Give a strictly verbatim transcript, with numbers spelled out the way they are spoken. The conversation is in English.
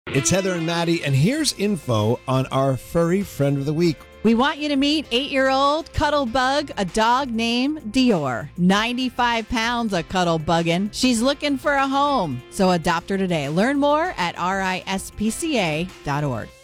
It's Heather and Maddie, and here's info on our furry friend of the week. We want you to meet eight-year-old Cuddlebug, a dog named Dior. ninety-five pounds of Cuddlebuggin'. She's looking for a home, so adopt her today. Learn more at R I S P C A dot org.